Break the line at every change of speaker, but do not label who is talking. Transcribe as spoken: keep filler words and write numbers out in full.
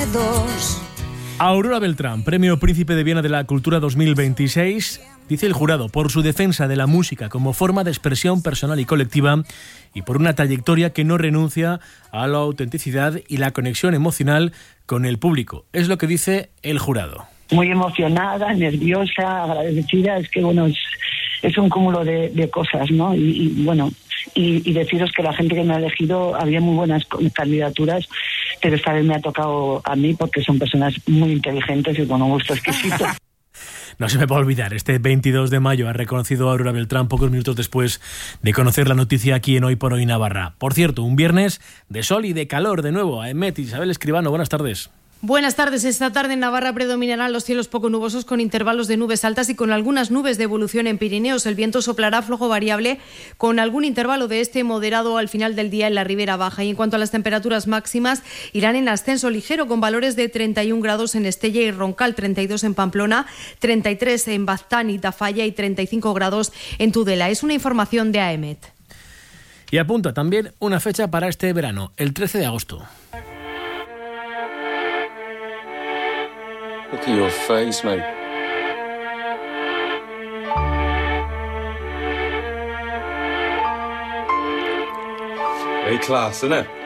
dos.
Aurora Beltrán, Premio Príncipe de Viena de la Cultura dos mil veintiséis, dice el jurado, por su defensa de la música como forma de expresión personal y colectiva y por una trayectoria que no renuncia a la autenticidad y la conexión emocional con el público. Es lo que dice el jurado.
Muy emocionada, nerviosa, agradecida. Es que, bueno, es, es un cúmulo de, de cosas, ¿no? Y, y bueno, y, y deciros que la gente que me ha elegido, había muy buenas candidaturas, pero esta vez me ha tocado a mí porque son personas muy inteligentes y con un gusto exquisito.
No se me va a olvidar, este veintidós de mayo ha reconocido a Aurora Beltrán pocos minutos después de conocer la noticia aquí en Hoy por Hoy Navarra. Por cierto, un viernes de sol y de calor de nuevo. A Emet, Isabel Escribano, buenas tardes.
Buenas tardes. Esta tarde en Navarra predominarán los cielos poco nubosos con intervalos de nubes altas y con algunas nubes de evolución en Pirineos. El viento soplará flojo variable con algún intervalo de este moderado al final del día en la Ribera Baja. Y en cuanto a las temperaturas máximas, irán en ascenso ligero con valores de treinta y un grados en Estella y Roncal, treinta y dos en Pamplona, treinta y tres en Baztán y Tafalla y treinta y cinco grados en Tudela. Es una información de A E M E T.
Y apunta también una fecha para este verano, el trece de agosto.
Look at your face, mate. Very class, isn't it?